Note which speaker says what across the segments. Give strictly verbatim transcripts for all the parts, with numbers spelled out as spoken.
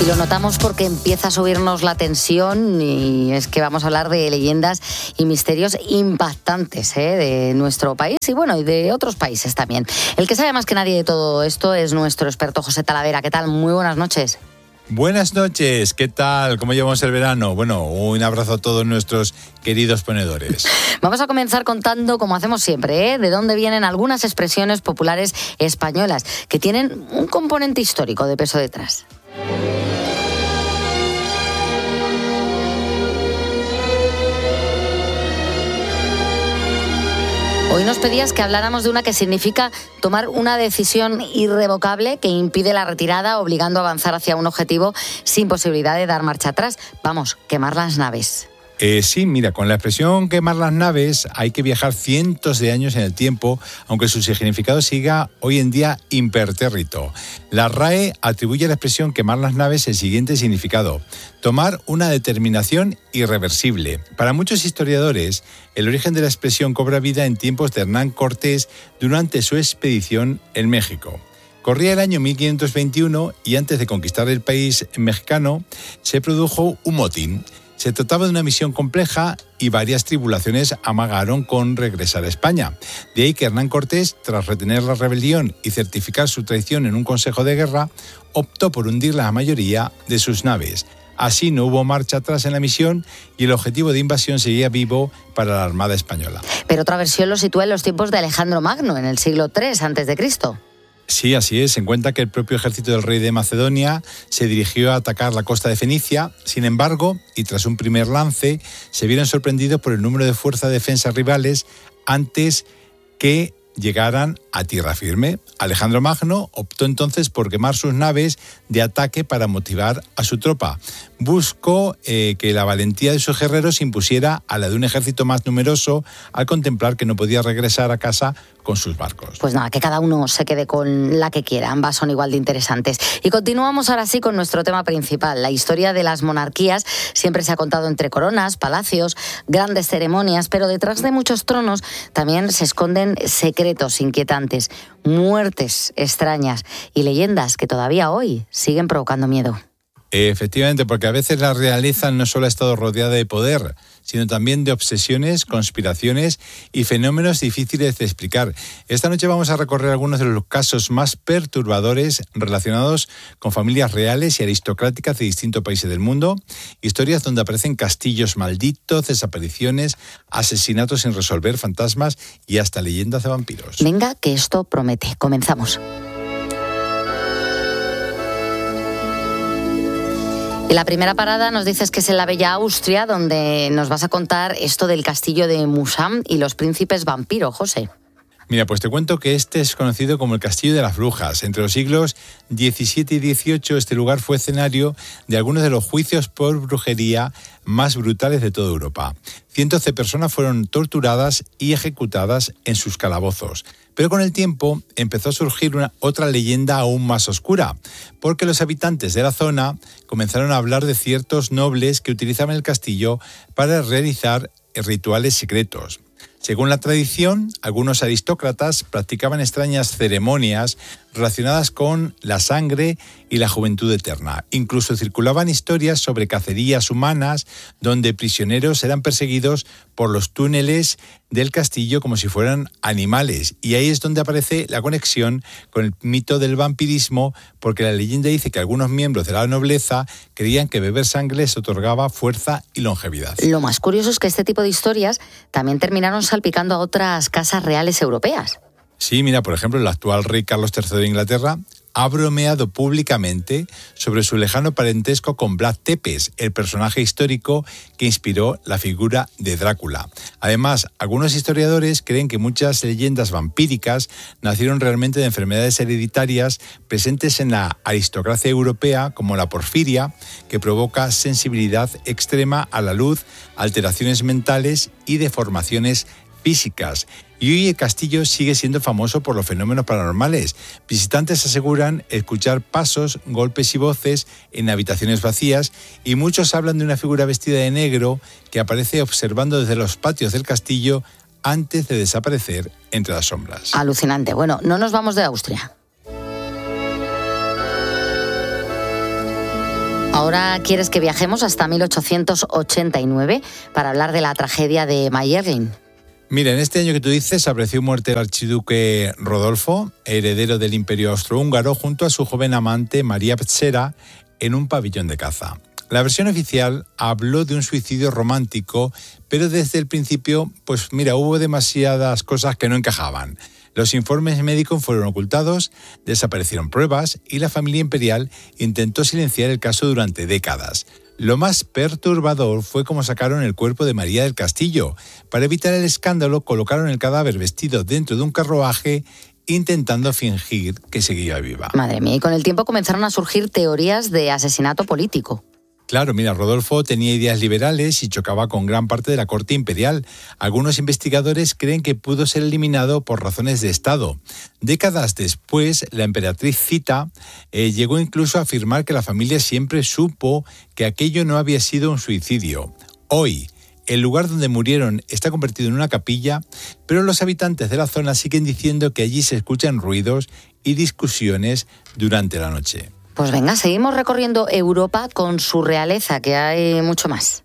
Speaker 1: Y lo notamos porque empieza a subirnos la tensión y es que vamos a hablar de leyendas y misterios impactantes ¿eh? de nuestro país y bueno, y de otros países también. El que sabe más que nadie de todo esto es nuestro experto José Talavera. ¿Qué tal? Muy buenas noches.
Speaker 2: Buenas noches, ¿qué tal? ¿Cómo llevamos el verano? Bueno, un abrazo a todos nuestros queridos ponedores.
Speaker 1: Vamos a comenzar contando, como hacemos siempre, ¿eh? de dónde vienen algunas expresiones populares españolas que tienen un componente histórico de peso detrás. Hoy nos pedías que habláramos de una que significa tomar una decisión irrevocable que impide la retirada, obligando a avanzar hacia un objetivo sin posibilidad de dar marcha atrás. Vamos, quemar las naves.
Speaker 2: Eh, sí, mira, con la expresión quemar las naves hay que viajar cientos de años en el tiempo, aunque su significado siga hoy en día impertérrito. La R A E atribuye a la expresión quemar las naves el siguiente significado: tomar una determinación irreversible. Para muchos historiadores, el origen de la expresión cobra vida en tiempos de Hernán Cortés durante su expedición en México. Corría el año mil quinientos veintiuno y antes de conquistar el país mexicano se produjo un motín. Se trataba de una misión compleja y varias tribulaciones amagaron con regresar a España. De ahí que Hernán Cortés, tras retener la rebelión y certificar su traición en un consejo de guerra, optó por hundir la mayoría de sus naves. Así no hubo marcha atrás en la misión y el objetivo de invasión seguía vivo para la Armada Española.
Speaker 1: Pero otra versión lo sitúa en los tiempos de Alejandro Magno, en el siglo tres antes de Cristo.
Speaker 2: Sí, así es. Se cuenta que el propio ejército del rey de Macedonia se dirigió a atacar la costa de Fenicia. Sin embargo, y tras un primer lance, se vieron sorprendidos por el número de fuerzas de defensa rivales antes que llegaran a tierra firme. Alejandro Magno optó entonces por quemar sus naves de ataque para motivar a su tropa. Buscó eh, que la valentía de sus guerreros se impusiera a la de un ejército más numeroso al contemplar que no podía regresar a casa con sus barcos.
Speaker 1: Pues nada, que cada uno se quede con la que quiera, ambas son igual de interesantes. Y continuamos ahora sí con nuestro tema principal. La historia de las monarquías siempre se ha contado entre coronas, palacios, grandes ceremonias, pero detrás de muchos tronos también se esconden secretos inquietantes, muertes extrañas y leyendas que todavía hoy siguen provocando miedo.
Speaker 2: Efectivamente, porque a veces la realeza no solo ha estado rodeada de poder, sino también de obsesiones, conspiraciones y fenómenos difíciles de explicar. Esta noche vamos a recorrer algunos de los casos más perturbadores relacionados con familias reales y aristocráticas de distintos países del mundo, historias donde aparecen castillos malditos, desapariciones, asesinatos sin resolver, fantasmas y hasta leyendas de vampiros.
Speaker 1: Venga, que esto promete. Comenzamos. Y la primera parada nos dices que es en la bella Austria, donde nos vas a contar esto del castillo de Musam y los príncipes vampiro, José.
Speaker 2: Mira, pues te cuento que este es conocido como el Castillo de las Brujas. Entre los siglos diecisiete y dieciocho, este lugar fue escenario de algunos de los juicios por brujería más brutales de toda Europa. Cientos de personas fueron torturadas y ejecutadas en sus calabozos. Pero con el tiempo empezó a surgir una, otra leyenda aún más oscura, porque los habitantes de la zona comenzaron a hablar de ciertos nobles que utilizaban el castillo para realizar rituales secretos. Según la tradición, algunos aristócratas practicaban extrañas ceremonias relacionadas con la sangre y la juventud eterna. Incluso circulaban historias sobre cacerías humanas donde prisioneros eran perseguidos por los túneles del castillo como si fueran animales. Y ahí es donde aparece la conexión con el mito del vampirismo, porque la leyenda dice que algunos miembros de la nobleza creían que beber sangre les otorgaba fuerza y longevidad.
Speaker 1: Lo más curioso es que este tipo de historias también terminaron salpicando a otras casas reales europeas.
Speaker 2: Sí, mira, por ejemplo, el actual rey Carlos tercero de Inglaterra ha bromeado públicamente sobre su lejano parentesco con Vlad Tepes, el personaje histórico que inspiró la figura de Drácula. Además, algunos historiadores creen que muchas leyendas vampíricas nacieron realmente de enfermedades hereditarias presentes en la aristocracia europea, como la porfiria, que provoca sensibilidad extrema a la luz, alteraciones mentales y deformaciones físicas. Y hoy el castillo sigue siendo famoso por los fenómenos paranormales. Visitantes aseguran escuchar pasos, golpes y voces en habitaciones vacías, y muchos hablan de una figura vestida de negro que aparece observando desde los patios del castillo antes de desaparecer entre las sombras.
Speaker 1: Alucinante. Bueno, no nos vamos de Austria. Ahora quieres que viajemos hasta mil ochocientos ochenta y nueve para hablar de la tragedia de Mayerling.
Speaker 2: Mira, en este año que tú dices apareció muerto el archiduque Rodolfo, heredero del Imperio Austrohúngaro, junto a su joven amante María Pchera en un pabellón de caza. La versión oficial habló de un suicidio romántico, pero desde el principio, pues mira, hubo demasiadas cosas que no encajaban. Los informes médicos fueron ocultados, desaparecieron pruebas y la familia imperial intentó silenciar el caso durante décadas. Lo más perturbador fue cómo sacaron el cuerpo de María del Castillo. Para evitar el escándalo, colocaron el cadáver vestido dentro de un carruaje, intentando fingir que seguía viva.
Speaker 1: Madre mía, y con el tiempo comenzaron a surgir teorías de asesinato político.
Speaker 2: Claro, mira, Rodolfo tenía ideas liberales y chocaba con gran parte de la corte imperial. Algunos investigadores creen que pudo ser eliminado por razones de Estado. Décadas después, la emperatriz Zita eh, llegó incluso a afirmar que la familia siempre supo que aquello no había sido un suicidio. Hoy, el lugar donde murieron está convertido en una capilla, pero los habitantes de la zona siguen diciendo que allí se escuchan ruidos y discusiones durante la noche.
Speaker 1: Pues venga, seguimos recorriendo Europa con su realeza, que hay mucho más.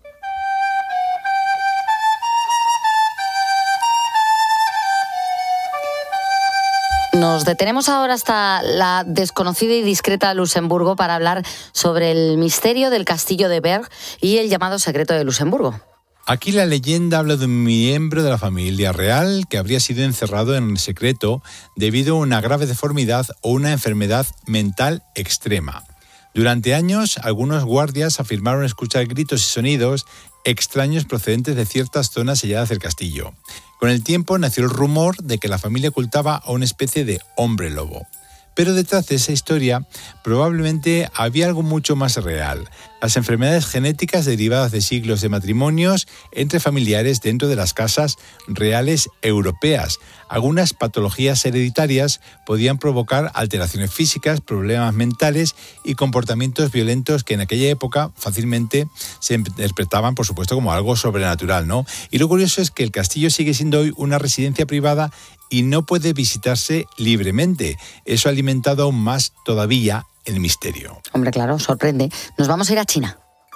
Speaker 1: Nos detenemos ahora hasta la desconocida y discreta Luxemburgo para hablar sobre el misterio del castillo de Berg y el llamado secreto de Luxemburgo.
Speaker 2: Aquí la leyenda habla de un miembro de la familia real que habría sido encerrado en secreto debido a una grave deformidad o una enfermedad mental extrema. Durante años, algunos guardias afirmaron escuchar gritos y sonidos extraños procedentes de ciertas zonas selladas del castillo. Con el tiempo nació el rumor de que la familia ocultaba a una especie de hombre lobo. Pero detrás de esa historia probablemente había algo mucho más real: las enfermedades genéticas derivadas de siglos de matrimonios entre familiares dentro de las casas reales europeas. Algunas patologías hereditarias podían provocar alteraciones físicas, problemas mentales y comportamientos violentos que en aquella época fácilmente se interpretaban, por supuesto, como algo sobrenatural, ¿no? Y lo curioso es que el castillo sigue siendo hoy una residencia privada y no puede visitarse libremente. Eso ha alimentado aún más todavía el misterio.
Speaker 1: Hombre, claro, sorprende. Nos vamos a ir a China.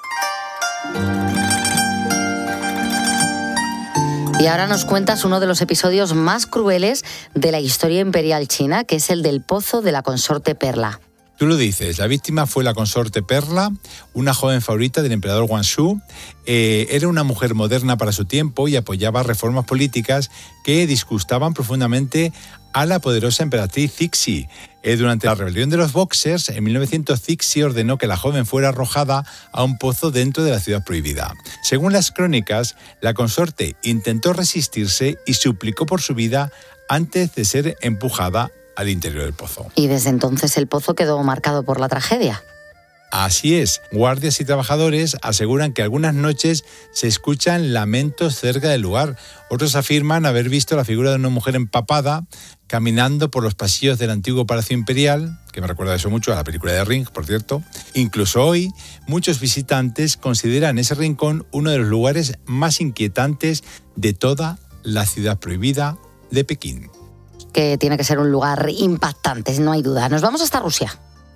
Speaker 1: Y ahora nos cuentas uno de los episodios más crueles de la historia imperial china, que es el del pozo de la consorte Perla.
Speaker 2: Tú lo dices, la víctima fue la consorte Perla, una joven favorita del emperador Guangxu. Eh, era una mujer moderna para su tiempo y apoyaba reformas políticas que disgustaban profundamente a la poderosa emperatriz Cixi. Eh, durante la rebelión de los Boxers, en mil novecientos, Cixi ordenó que la joven fuera arrojada a un pozo dentro de la ciudad prohibida. Según las crónicas, la consorte intentó resistirse y suplicó por su vida antes de ser empujada al interior del pozo.
Speaker 1: Y desde entonces el pozo quedó marcado por la tragedia.
Speaker 2: Así es, guardias y trabajadores aseguran que algunas noches se escuchan lamentos cerca del lugar. Otros afirman haber visto la figura de una mujer empapada caminando por los pasillos del antiguo Palacio Imperial, que me recuerda eso mucho a la película de Ring, por cierto. Incluso hoy, muchos visitantes consideran ese rincón uno de los lugares más inquietantes de toda la ciudad prohibida de Pekín.
Speaker 1: Que tiene que ser un lugar impactante, no hay duda. Nos vamos hasta Rusia.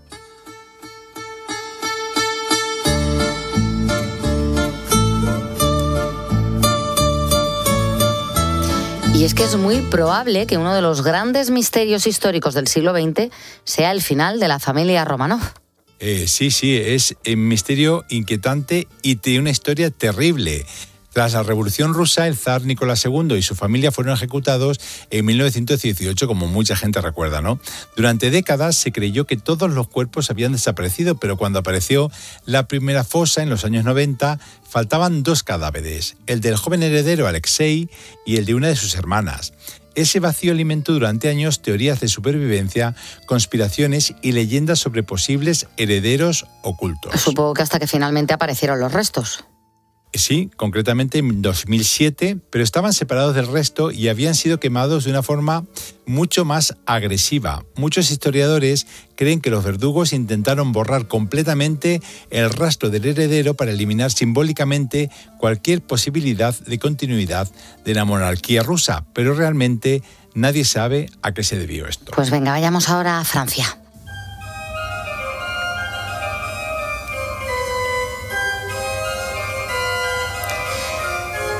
Speaker 1: Y es que es muy probable que uno de los grandes misterios históricos del siglo veinte sea el final de la familia Romanov.
Speaker 2: Eh, sí, sí, es un misterio inquietante y tiene una historia terrible. Tras la Revolución Rusa, el zar Nicolás segundo y su familia fueron ejecutados en mil novecientos dieciocho, como mucha gente recuerda, ¿no? Durante décadas se creyó que todos los cuerpos habían desaparecido, pero cuando apareció la primera fosa en los años noventa, faltaban dos cadáveres, el del joven heredero Alexei y el de una de sus hermanas. Ese vacío alimentó durante años teorías de supervivencia, conspiraciones y leyendas sobre posibles herederos ocultos.
Speaker 1: Supongo que hasta que finalmente aparecieron los restos.
Speaker 2: Sí, concretamente en dos mil siete, pero estaban separados del resto y habían sido quemados de una forma mucho más agresiva. Muchos historiadores creen que los verdugos intentaron borrar completamente el rastro del heredero para eliminar simbólicamente cualquier posibilidad de continuidad de la monarquía rusa, pero realmente nadie sabe a qué se debió esto.
Speaker 1: Pues venga, vayamos ahora a Francia.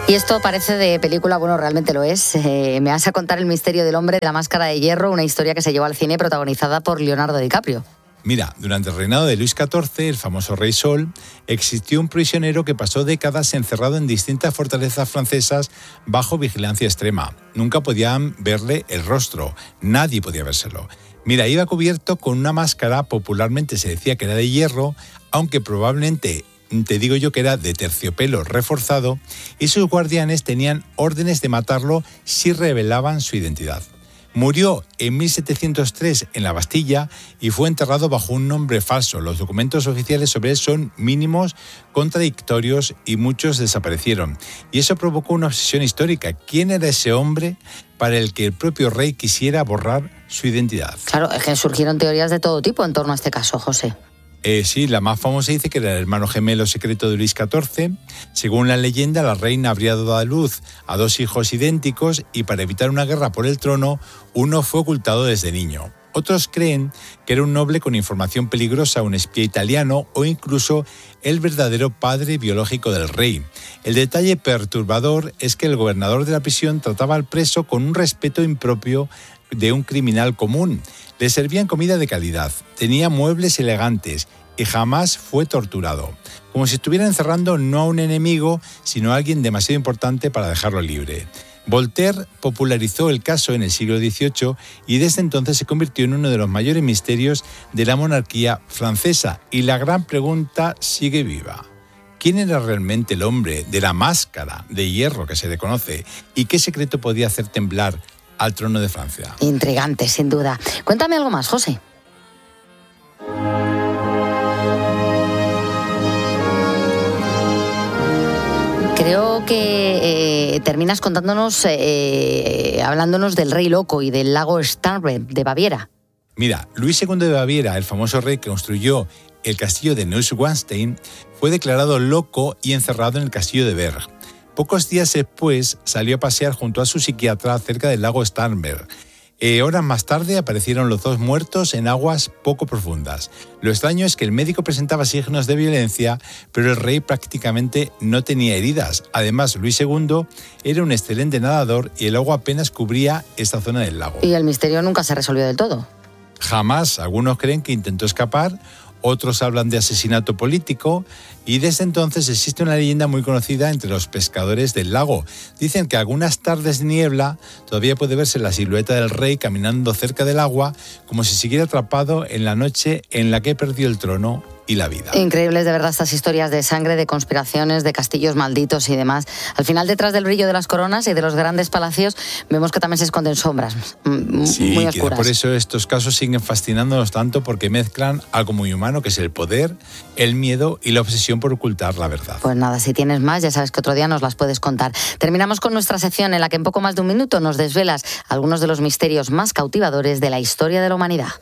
Speaker 1: Y esto parece de película, bueno, realmente lo es. Eh, me vas a contar el misterio del hombre de la máscara de hierro, una historia que se llevó al cine protagonizada por Leonardo DiCaprio.
Speaker 2: Mira, durante el reinado de Luis catorce, el famoso Rey Sol, existió un prisionero que pasó décadas encerrado en distintas fortalezas francesas bajo vigilancia extrema. Nunca podían verle el rostro, nadie podía vérselo. Mira, iba cubierto con una máscara, popularmente se decía que era de hierro, aunque probablemente, te digo yo que era de terciopelo reforzado, y sus guardianes tenían órdenes de matarlo si revelaban su identidad. Murió en mil setecientos tres en la Bastilla y fue enterrado bajo un nombre falso. Los documentos oficiales sobre él son mínimos, contradictorios y muchos desaparecieron. Y eso provocó una obsesión histórica. ¿Quién era ese hombre para el que el propio rey quisiera borrar su identidad?
Speaker 1: Claro, es que surgieron teorías de todo tipo en torno a este caso, José.
Speaker 2: Eh, sí, la más famosa dice que era el hermano gemelo secreto de Luis catorce. Según la leyenda, la reina habría dado a luz a dos hijos idénticos y para evitar una guerra por el trono, uno fue ocultado desde niño. Otros creen que era un noble con información peligrosa, un espía italiano o incluso el verdadero padre biológico del rey. El detalle perturbador es que el gobernador de la prisión trataba al preso con un respeto impropio de un criminal común. Le servían comida de calidad, tenía muebles elegantes y jamás fue torturado. Como si estuviera encerrando no a un enemigo, sino a alguien demasiado importante para dejarlo libre. Voltaire popularizó el caso en el siglo dieciocho y desde entonces se convirtió en uno de los mayores misterios de la monarquía francesa. Y la gran pregunta sigue viva. ¿Quién era realmente el hombre de la máscara de hierro que se le conoce? ¿Y qué secreto podía hacer temblar al trono de Francia?
Speaker 1: Intrigante, sin duda. Cuéntame algo más, José. Creo que eh, terminas contándonos, eh, hablándonos del rey loco y del lago Starnberg de Baviera.
Speaker 2: Mira, Luis segundo de Baviera, el famoso rey que construyó el castillo de Neuschwanstein, fue declarado loco y encerrado en el castillo de Berg. Pocos días después salió a pasear junto a su psiquiatra cerca del lago Starnberg. Eh, horas más tarde aparecieron los dos muertos en aguas poco profundas. Lo extraño es que el médico presentaba signos de violencia, pero el rey prácticamente no tenía heridas. Además, Luis segundo era un excelente nadador y el agua apenas cubría esta zona del lago.
Speaker 1: Y el misterio nunca se resolvió del todo.
Speaker 2: Jamás. Algunos creen que intentó escapar, otros hablan de asesinato político y desde entonces existe una leyenda muy conocida entre los pescadores del lago. Dicen que algunas tardes de niebla todavía puede verse la silueta del rey caminando cerca del agua como si siguiera atrapado en la noche en la que perdió el trono y la vida.
Speaker 1: Increíbles de verdad estas historias de sangre, de conspiraciones, de castillos malditos y demás. Al final, detrás del brillo de las coronas y de los grandes palacios, vemos que también se esconden sombras m-
Speaker 2: sí,
Speaker 1: muy oscuras.
Speaker 2: Por eso estos casos siguen fascinándonos tanto porque mezclan algo muy humano que es el poder, el miedo y la obsesión por ocultar la verdad.
Speaker 1: Pues nada, si tienes más, ya sabes que otro día nos las puedes contar. Terminamos con nuestra sección en la que en poco más de un minuto nos desvelas algunos de los misterios más cautivadores de la historia de la humanidad.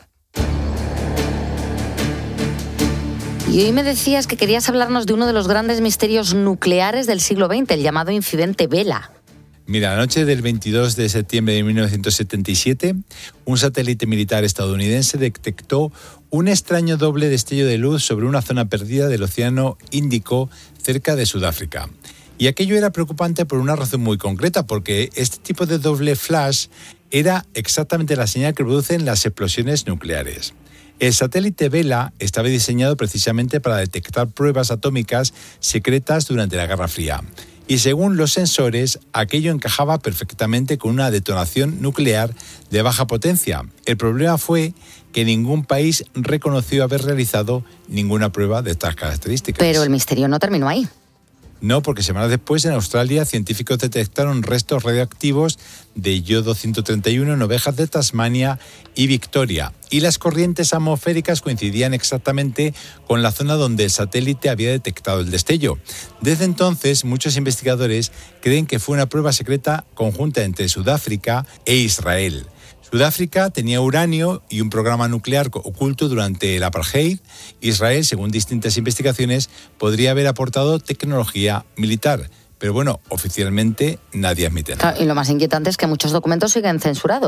Speaker 1: Y hoy me decías que querías hablarnos de uno de los grandes misterios nucleares del siglo veinte, el llamado incidente Vela.
Speaker 2: Mira, la noche del veintidós de septiembre de mil novecientos setenta y siete, un satélite militar estadounidense detectó un extraño doble destello de luz sobre una zona perdida del Océano Índico cerca de Sudáfrica. Y aquello era preocupante por una razón muy concreta, porque este tipo de doble flash era exactamente la señal que producen las explosiones nucleares. El satélite Vela estaba diseñado precisamente para detectar pruebas atómicas secretas durante la Guerra Fría. Y según los sensores, aquello encajaba perfectamente con una detonación nuclear de baja potencia. El problema fue que ningún país reconoció haber realizado ninguna prueba de estas características.
Speaker 1: Pero el misterio no terminó ahí.
Speaker 2: No, porque semanas después en Australia científicos detectaron restos radioactivos de yodo ciento treinta y uno en ovejas de Tasmania y Victoria. Y las corrientes atmosféricas coincidían exactamente con la zona donde el satélite había detectado el destello. Desde entonces, muchos investigadores creen que fue una prueba secreta conjunta entre Sudáfrica e Israel. Sudáfrica tenía uranio y un programa nuclear oculto durante el apartheid. Israel, según distintas investigaciones, podría haber aportado tecnología militar. Pero bueno, oficialmente nadie admite nada.
Speaker 1: Claro, y lo más inquietante es que muchos documentos siguen censurados.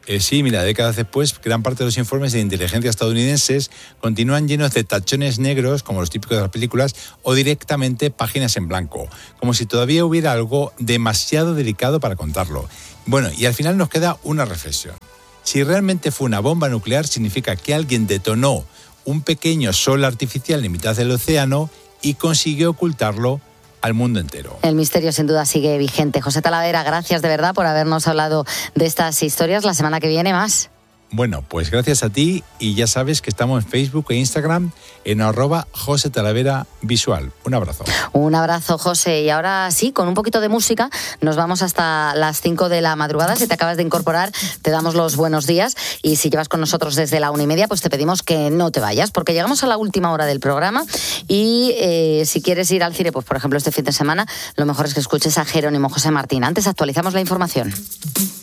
Speaker 2: Eh, sí, mira, décadas después, gran parte de los informes de inteligencia estadounidenses continúan llenos de tachones negros, como los típicos de las películas, o directamente páginas en blanco, como si todavía hubiera algo demasiado delicado para contarlo. Bueno, y al final nos queda una reflexión. Si realmente fue una bomba nuclear, significa que alguien detonó un pequeño sol artificial en mitad del océano y consiguió ocultarlo al mundo entero.
Speaker 1: El misterio sin duda sigue vigente. José Talavera, gracias de verdad por habernos hablado de estas historias. La semana que viene más.
Speaker 2: Bueno, pues gracias a ti, y ya sabes que estamos en Facebook e Instagram en arroba José Talavera Visual. Un abrazo.
Speaker 1: Un abrazo, José. Y ahora sí, con un poquito de música, nos vamos hasta las cinco de la madrugada. Si te acabas de incorporar, te damos los buenos días. Y si llevas con nosotros desde la una y media, pues te pedimos que no te vayas, porque llegamos a la última hora del programa. Y eh, si quieres ir al cine, pues por ejemplo este fin de semana, lo mejor es que escuches a Jerónimo José Martín. Antes actualizamos la información.